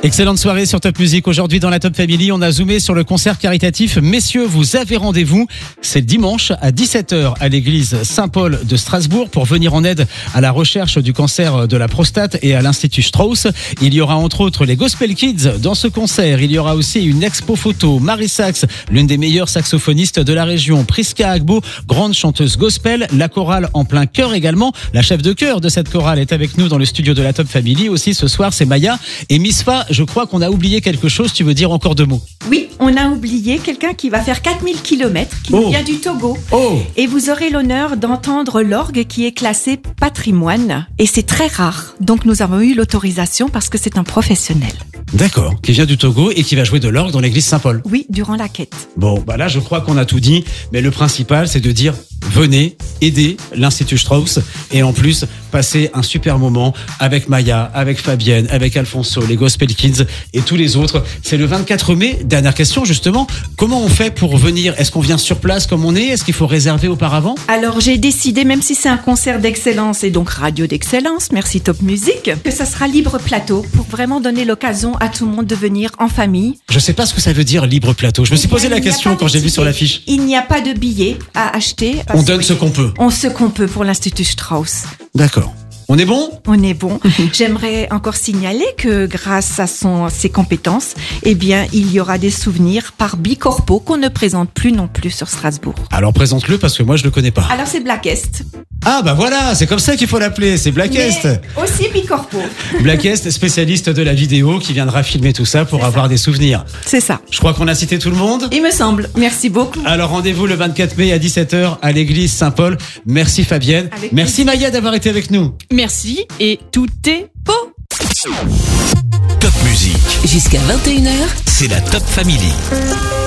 Excellente soirée sur Top Music. Aujourd'hui dans la Top Family, on a zoomé sur le concert caritatif. Messieurs, vous avez rendez-vous. C'est dimanche à 17h à l'église Saint-Paul de Strasbourg pour venir en aide à la recherche du cancer de la prostate et à l'Institut Strauss. Il y aura entre autres les Gospel Kids dans ce concert. Il y aura aussi une expo photo. Marie Sax, l'une des meilleures saxophonistes de la région. Priska Agbo, grande chanteuse gospel. La chorale en plein chœur également. La chef de chœur de cette chorale est avec nous dans le studio de la Top Family. Aussi ce soir, c'est Maya et Misfa. Je crois qu'on a oublié quelque chose. Tu veux dire encore 2 mots? Oui, on a oublié quelqu'un qui va faire 4000 km, qui vient du Togo. Et vous aurez l'honneur d'entendre l'orgue qui est classé patrimoine. Et c'est très rare. Donc nous avons eu l'autorisation parce que c'est un professionnel. D'accord, qui vient du Togo et qui va jouer de l'orgue dans l'église Saint-Paul. Oui, durant la quête. Bon, bah là, je crois qu'on a tout dit. Mais le principal, c'est de dire, venez aider l'Institut Strauss et en plus, passer un super moment avec Maya, avec Fabienne, avec Alfonso, les Gospel Kids et tous les autres. C'est le 24 mai. Dernière question, justement. Comment on fait pour venir? Est-ce qu'on vient sur place comme on est? Est-ce qu'il faut réserver auparavant? Alors, j'ai décidé, même si c'est un concert d'excellence et donc radio d'excellence, merci Top Music, que ça sera libre plateau pour vraiment donner l'occasion à tout le monde de venir en famille. Je sais pas ce que ça veut dire, libre plateau. Je me suis posé la question quand j'ai vu sur l'affiche. Il n'y a pas de billets à acheter. On donne ce qu'on peut. Ce qu'on peut pour l'Institut Strauss. D'accord. On est bon? On est bon. J'aimerais encore signaler que grâce à ses compétences, eh bien, il y aura des souvenirs par Bicorpo qu'on ne présente plus non plus sur Strasbourg. Alors présente-le parce que moi je le connais pas. Alors c'est Blackest. Ah bah voilà, c'est comme ça qu'il faut l'appeler, c'est Blackest. Aussi Bicorpo. Blackest, spécialiste de la vidéo qui viendra filmer tout ça pour avoir des souvenirs. C'est ça. Je crois qu'on a cité tout le monde. Il me semble. Merci beaucoup. Alors rendez-vous le 24 mai à 17h à l'église Saint-Paul. Merci Fabienne. Merci Maya d'avoir été avec nous. Merci et tout est beau. Top Music. Jusqu'à 21h, C'est la Top Family.